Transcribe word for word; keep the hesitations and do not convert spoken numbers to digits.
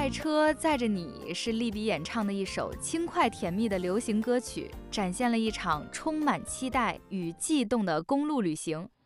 车载着你是利比演唱的一首轻快甜蜜的流行歌曲，展现了一场充满期待与悸动的公路旅行。